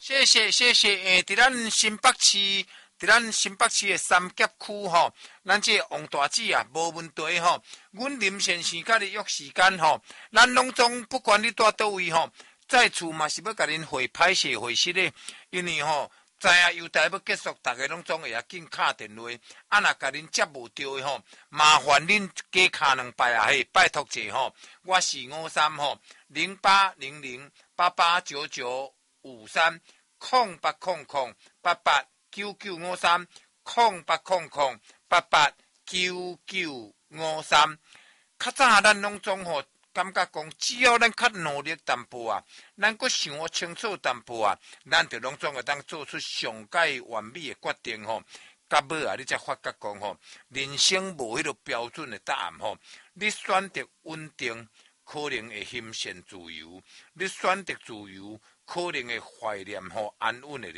谢谢。伫咱新北市的三峡区吼，咱这王大姐啊，无问题吼。阮林先生甲你约时间吼，咱拢总不管你住倒位吼，在厝嘛是要甲恁会歹势会室的，因为吼。知影邮台要结束，大家拢总会要紧敲电话。啊，若甲恁接无到的吼，麻烦恁加敲2摆啊！嘿，拜托者吼，我453吼08008899530800889953。较早咱拢总吼。感觉讲，只要咱较努力淡薄啊，咱阁想我清楚淡薄啊，咱就拢总会当做出上界完美的决定吼。到尾啊，你才发觉讲吼，人生无迄个标准的答案吼。你选择稳定，可能会心善自由；你选择自由，可能会怀念吼安稳的。